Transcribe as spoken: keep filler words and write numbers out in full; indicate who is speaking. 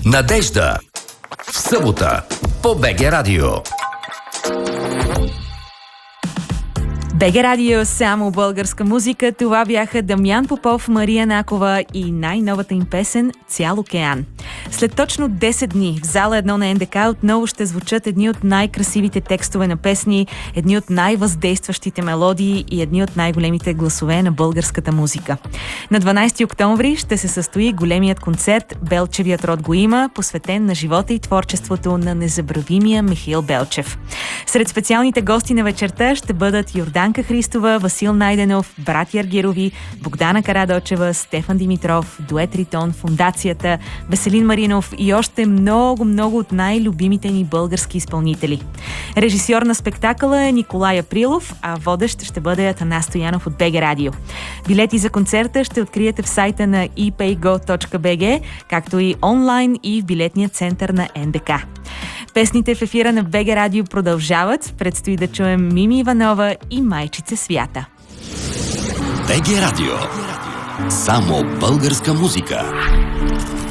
Speaker 1: Надежда. В събота по БГ Радио.
Speaker 2: БГ Радио, само българска музика. Това бяха Дамян Попов, Мария Накова и най-новата им песен «Цял океан». След точно десет дни в зала едно на Н Д К отново ще звучат едни от най-красивите текстове на песни, едни от най-въздействащите мелодии и едни от най-големите гласове на българската музика. На дванайсети октомври ще се състои големият концерт «Белчевият род го има», посветен на живота и творчеството на незабравимия Михаил Белчев. Сред специалните гости на вечерта ще бъдат Йорданка Христова, Васил Найденов, братя Аргирови, Богдана Карадочева, Стефан Димитров, Дует Ритон, Фондацията, Веселин Маринов и още много-много от най-любимите ни български изпълнители. Режисьор на спектакъла е Николай Априлов, а водещ ще бъде Атанас Стоянов от БГ Радио. Билети за концерта ще откриете в сайта на и пей го точка би джи, както и онлайн и в билетния център на Н Д К. Песните в ефира на БГ Радио продължават. Предстои да чуем Мими Иванова и Майчице Свята.
Speaker 1: БГ Радио. Само българска музика.